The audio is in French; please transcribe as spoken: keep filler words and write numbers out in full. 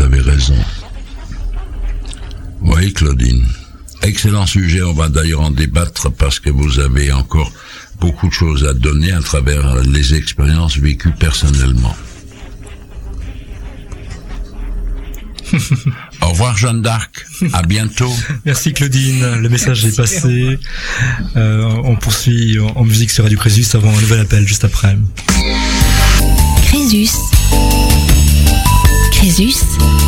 avez raison. Oui, Claudine. Excellent sujet, on va d'ailleurs en débattre parce que vous avez encore beaucoup de choses à donner à travers les expériences vécues personnellement. Au revoir Jeanne d'Arc, à bientôt. Merci Claudine, le message Merci. est passé. Euh, on poursuit en musique sur Radio Crésus avant un nouvel appel juste après. Crésus. Crésus.